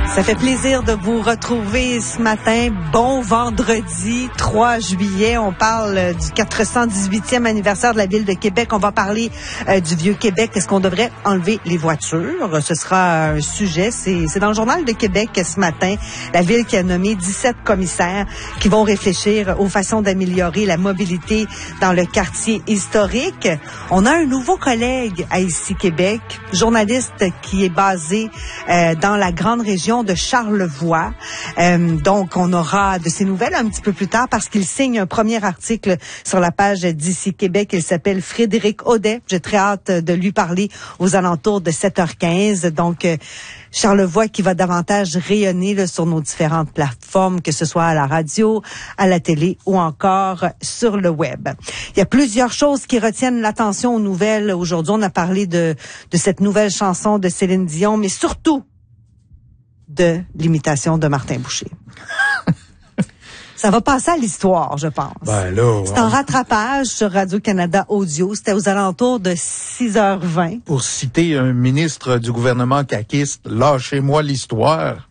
Ça fait plaisir de vous retrouver ce matin. Bon vendredi 3 juillet. On parle du 418e anniversaire de la Ville de Québec. On va parler du Vieux-Québec. Est-ce qu'on devrait enlever les voitures? Ce sera un sujet. C'est dans le Journal de Québec ce matin. La Ville qui a nommé 17 commissaires qui vont réfléchir aux façons d'améliorer la mobilité dans le quartier historique. On a un nouveau collègue à Ici Québec, journaliste qui est basé dans la grande région de Charlevoix. Donc, on aura de ses nouvelles un petit peu plus tard parce qu'il signe un premier article sur la page d'Ici Québec. Il s'appelle Frédéric Audet. J'ai très hâte de lui parler aux alentours de 7h15. Donc, Charlevoix qui va davantage rayonner là, sur nos différentes plateformes, que ce soit à la radio, à la télé ou encore sur le web. Il y a plusieurs choses qui retiennent l'attention aux nouvelles. Aujourd'hui, on a parlé de cette nouvelle chanson de Céline Dion, mais surtout de l'imitation de Martin Boucher. Ça va passer à l'histoire, je pense. Ben là, c'est en rattrapage sur Radio-Canada Audio. C'était aux alentours de 6h20. Pour citer un ministre du gouvernement caquiste, lâchez-moi l'histoire.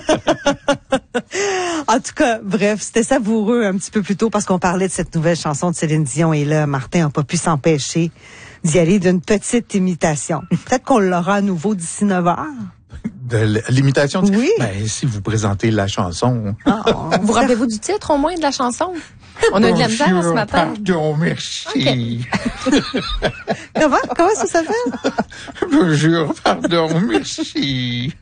En tout cas, bref, c'était savoureux un petit peu plus tôt parce qu'on parlait de cette nouvelle chanson de Céline Dion et là, Martin n'a pas pu s'empêcher d'y aller d'une petite imitation. Peut-être qu'on l'aura à nouveau d'ici 9h. De l'imitation? Oui. Ben, si vous présentez la chanson. Vous rappelez-vous du titre au moins de la chanson? On a eu de la misère ce matin. Pardon, merci. Okay. Comment ça s'appelle? Bonjour, pardon, merci.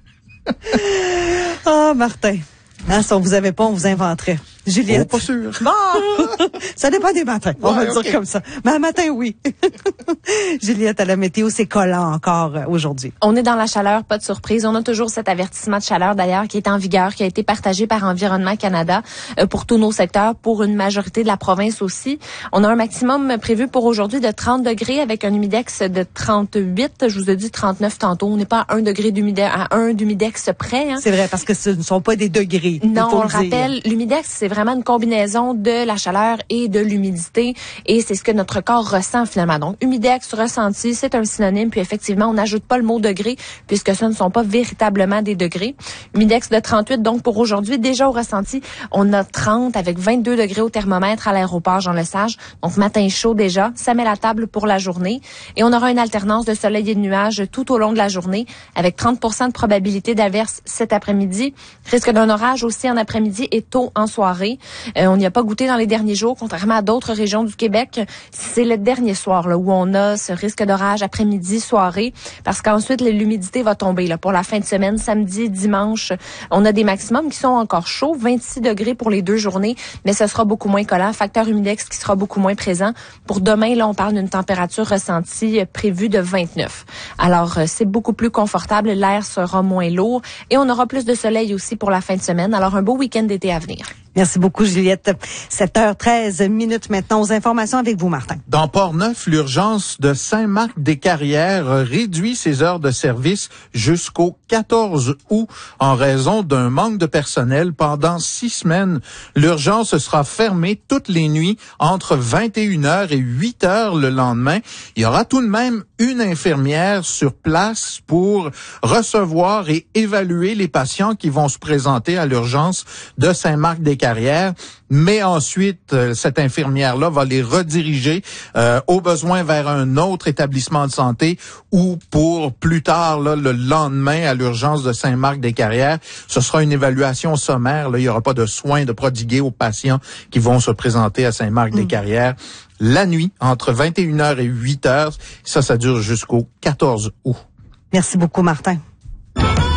Martin. Hein, si on vous avait pas, on vous inventerait. Juliette. Oh, pas sûr. Bon, ça dépend des matins. On va le dire comme ça. Mais un matin, oui. Juliette, à la météo, c'est collant encore aujourd'hui. On est dans la chaleur, pas de surprise. On a toujours cet avertissement de chaleur, d'ailleurs, qui est en vigueur, qui a été partagé par Environnement Canada pour tous nos secteurs, pour une majorité de la province aussi. On a un maximum prévu pour aujourd'hui de 30 degrés avec un humidex de 38. Je vous ai dit 39 tantôt. On n'est pas à 1 degré d'humidex près. Hein. C'est vrai, parce que ce ne sont pas des degrés. Non, on le rappelle, l'humidex, c'est vraiment une combinaison de la chaleur et de l'humidité et c'est ce que notre corps ressent finalement. Donc, humidex, ressenti, c'est un synonyme. Puis effectivement, on n'ajoute pas le mot degré puisque ce ne sont pas véritablement des degrés. Humidex de 38, donc pour aujourd'hui, déjà au ressenti, on a 30 avec 22 degrés au thermomètre à l'aéroport Jean-Lesage. Donc, matin chaud déjà. Ça met la table pour la journée. Et on aura une alternance de soleil et de nuages tout au long de la journée avec 30% de probabilité d'averse cet après-midi. Risque d'un orage aussi en après-midi et tôt en soirée. On n'y a pas goûté dans les derniers jours, contrairement à d'autres régions du Québec. C'est le dernier soir là, où on a ce risque d'orage après-midi, soirée, parce qu'ensuite, l'humidité va tomber là, pour la fin de semaine, samedi, dimanche. On a des maximums qui sont encore chauds, 26 degrés pour les 2 journées, mais ce sera beaucoup moins collant. Facteur humidex qui sera beaucoup moins présent. Pour demain, là, on parle d'une température ressentie prévue de 29. Alors, c'est beaucoup plus confortable. L'air sera moins lourd et on aura plus de soleil aussi pour la fin de semaine. Alors, un beau week-end d'été à venir. Merci beaucoup, Juliette. 7h13 maintenant aux informations avec vous, Martin. Dans Port-Neuf, l'urgence de Saint-Marc-des-Carrières réduit ses heures de service jusqu'au 14 août en raison d'un manque de personnel pendant 6 semaines. L'urgence sera fermée toutes les nuits entre 21h et 8h le lendemain. Il y aura tout de même une infirmière sur place pour recevoir et évaluer les patients qui vont se présenter à l'urgence de Saint-Marc-des-Carrières. Mais ensuite, cette infirmière-là va les rediriger au besoin vers un autre établissement de santé ou pour plus tard, là, le lendemain, à l'urgence de Saint-Marc-des-Carrières. Ce sera une évaluation sommaire. Là, il n'y aura pas de soins de prodiguer aux patients qui vont se présenter à Saint-Marc-des-Carrières. La nuit, entre 21h et 8h. Ça dure jusqu'au 14 août. Merci beaucoup, Martin.